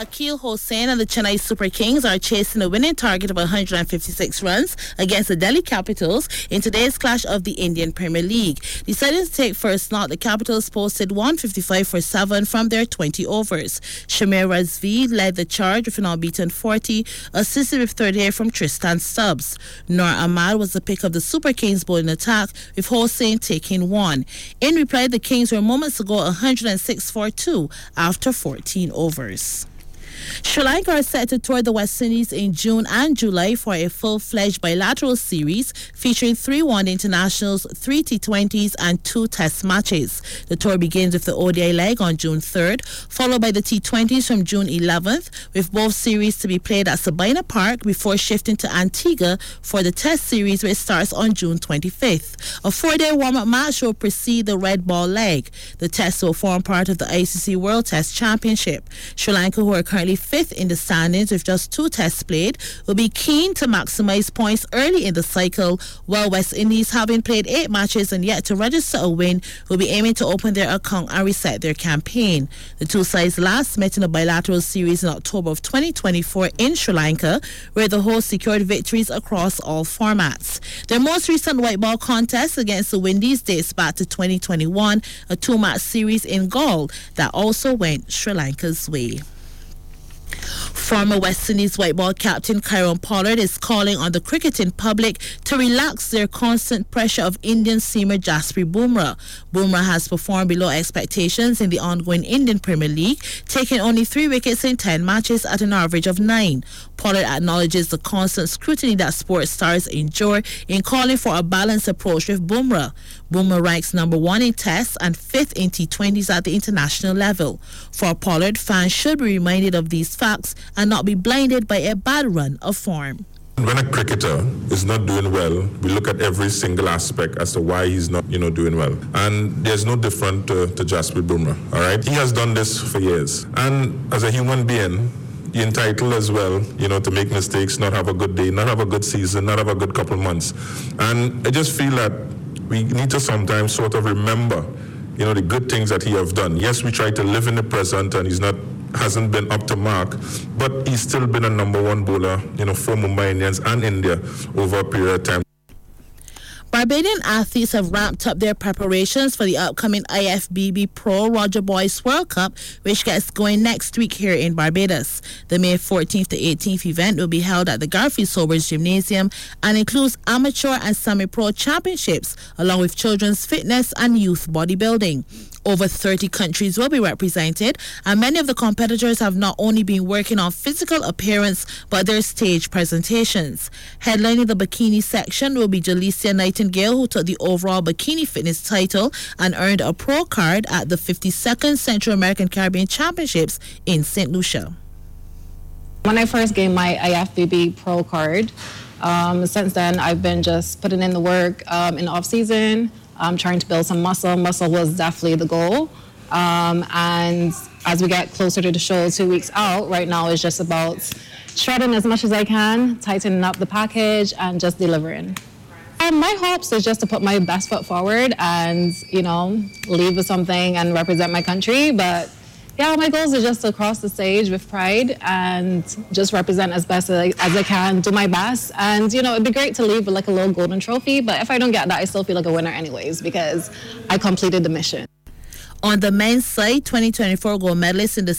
Akil Hossain and the Chennai Super Kings are chasing a winning target of 156 runs against the Delhi Capitals in today's clash of the Indian Premier League. Deciding to take first knock, the Capitals posted 155 for 7 from their 20 overs. Shamir Razvi led the charge with an unbeaten 40, assisted with 38 from Tristan Stubbs. Noor Ahmad was the pick of the Super Kings bowling attack, with Hossain taking 1. In reply, the Kings were moments ago 106 for 2 after 14 overs. Sri Lanka are set to tour the West Indies in June and July for a full-fledged bilateral series featuring 3 one internationals, 3 T20s and 2 test matches. The tour begins with the ODI leg on June 3rd, followed by the T20s from June 11th, with both series to be played at Sabina Park before shifting to Antigua for the test series, which starts on June 25th. A 4-day warm-up match will precede the red ball leg. The test will form part of the ICC World Test Championship. Sri Lanka, who are currently 5th in the standings with just 2 tests played, will be keen to maximize points early in the cycle, while West Indies, having played 8 matches and yet to register a win, will be aiming to open their account and reset their campaign. The two sides last met in a bilateral series in October of 2024 in Sri Lanka, where the host secured victories across all formats. Their most recent white ball contest against the Windies dates back to 2021, a 2-match series in Galle that also went Sri Lanka's way. Former West Indies white ball captain Kieron Pollard is calling on the cricketing public to relax their constant pressure of Indian seamer Jasprit Bumrah. Bumrah has performed below expectations in the ongoing Indian Premier League, taking only 3 wickets in 10 matches at an average of 9. Pollard acknowledges the constant scrutiny that sports stars endure in calling for a balanced approach with Bumrah. Bumrah ranks number 1 in tests and 5th in T20s at the international level. For Pollard, fans should be reminded of these facts and not be blinded by a bad run of form. When a cricketer is not doing well, we look at every single aspect as to why he's not, doing well. And there's no different to Jasprit Bumrah, all right? He has done this for years. And as a human being, you're entitled as well, to make mistakes, not have a good day, not have a good season, not have a good couple months. And I just feel that we need to sometimes sort of remember, the good things that he have done. Yes, we try to live in the present, and hasn't been up to mark, but he's still been a number 1 bowler, for Mumbai Indians and India over a period of time. Barbadian athletes have ramped up their preparations for the upcoming IFBB Pro Roger Boyce World Cup, which gets going next week here in Barbados. The May 14th to 18th event will be held at the Garfield Sobers Gymnasium and includes amateur and semi-pro championships, along with children's fitness and youth bodybuilding. Over 30 countries will be represented, and many of the competitors have not only been working on physical appearance, but their stage presentations. Headlining the bikini section will be Jalicia Nightingale, who took the overall bikini fitness title and earned a pro card at the 52nd Central American Caribbean Championships in St. Lucia. When I first gained my IFBB pro card, since then I've been just putting in the work in the off-season. I'm trying to build some muscle. Muscle was definitely the goal. And as we get closer to the show 2 weeks out, right now it's just about shredding as much as I can, tightening up the package, and just delivering. And my hopes is just to put my best foot forward and, leave with something and represent my country. But yeah, my goals are just to cross the stage with pride and just represent as best as I can, do my best. And, it'd be great to leave with a little golden trophy, but if I don't get that, I still feel like a winner anyways because I completed the mission. On the men's side, 2024 gold medalists in the